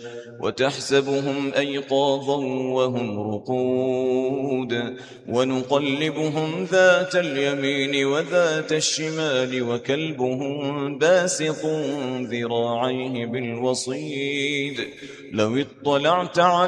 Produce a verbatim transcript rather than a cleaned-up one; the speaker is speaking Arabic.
وتحسبهم أيقاظا وهم رقود ونقلبهم ذات اليمين وذات الشمال وكلبهم باسط ذراعيه بالوصيد لو اطلعت على